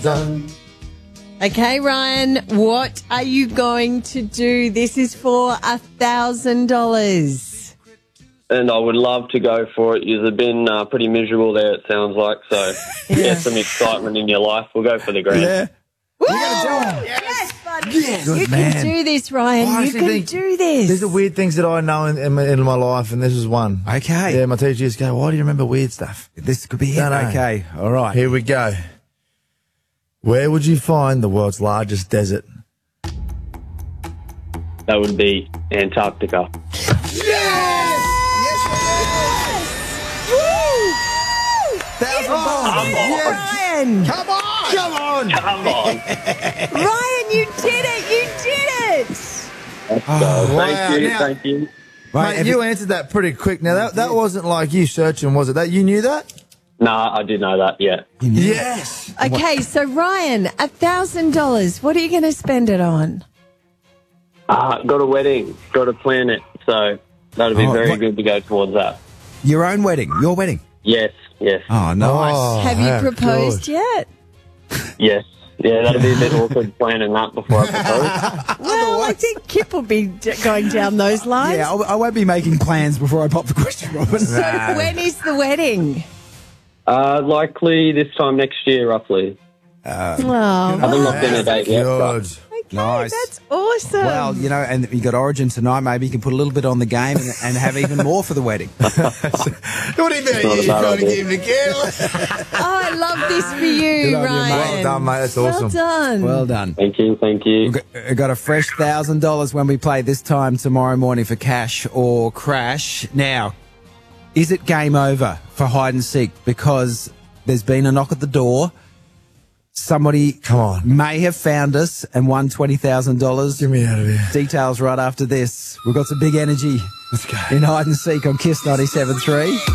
Done. Okay, Ryan, what are you going to do? This is for $1,000. And I would love to go for it. You've been pretty miserable there, it sounds like. So, get some excitement in your life. We'll go for the grand. Yeah. Woo! You're going to do it. Yes, buddy. Yes. You Good can man. do this, Ryan. I You actually can think do this. These are weird things that I know in my life, and this is one. Okay. Yeah, my teacher used to go, why do you remember weird stuff? This could be it. Don't know. Okay. All right. Here we go. Where would you find the world's largest desert? That would be Antarctica. Ryan! Come on! Come on! Come on. Ryan, you did it! You did it! wow. Thank you. Now- Thank you. Right, Mate, you answered that pretty quick. Now, that wasn't like you searching, was it? That you knew that? Nah, I did know that, yeah. Yes. Okay, so Ryan, $1,000. What are you going to spend it on? Got a wedding. Got to plan it. So, that'll be very good to go towards that. Your own wedding. Your wedding. Yes, yes, Oh, nice. Oh, Have how you proposed good. yet? yes. Yeah, that'll be a bit awkward planning that before I propose. Well, I think Kip will be going down those lines. Yeah, I won't be making plans before I pop the question, Robin. So when is the wedding? Likely this time next year, roughly. Oh, Haven't locked in a date yet. Good. But okay, Nice. that's awesome. Well, you know, and you got Origin tonight. Maybe you can put a little bit on the game and have even more for the wedding. What do you think? not a You're bad trying to idea. give him again? Oh, I love this for you, Good on you, Ryan. mate. Well done, mate. That's awesome. Well done. Well done. thank you, thank you. We got a fresh $1,000 when we play this time tomorrow morning for cash or crash. Now, is it game over for hide and seek? Because there's been a knock at the door. Somebody Come on. may have found us and won $20,000. Get me out of here. Details right after this. We've got some big energy Let's go. in hide and seek on Kiss 97.3.